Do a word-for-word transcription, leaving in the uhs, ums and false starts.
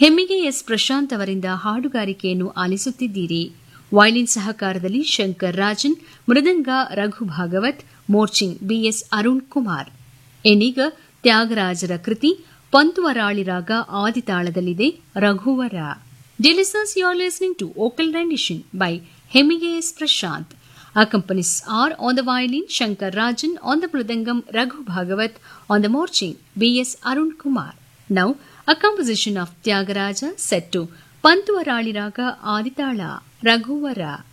Hemmige S Prashant ಅವರಿಂದ ಹಾಡುಗಾರಿಕೆಯನ್ನು ಆಲಿಸುತ್ತಿದ್ದೀರಿ. Violin ಸಹಕಾರದಲ್ಲಿ Shankar Rajan, ಮೃದಂಗ Raghu Bhagwat, morsing BS Arun Kumar. ಏನೀಗ ತ್ಯಾಗರಾಜರ ಕೃತಿ ಪಂತುವರಾಳಿ ರಾಗ ಆದಿತಾಳದಲ್ಲಿದೆ ರಘುವರ. Dear listeners, you are listening to vocal rendition by Hemige S. Prashant. Accompanies are on the violin Shankar Rajan, on the mridangam Raghu Bhagavat, on the morching B S Arun Kumar. Now, a composition of Tyagaraja set to Pantuvarali Raga Aditala Raghuvara.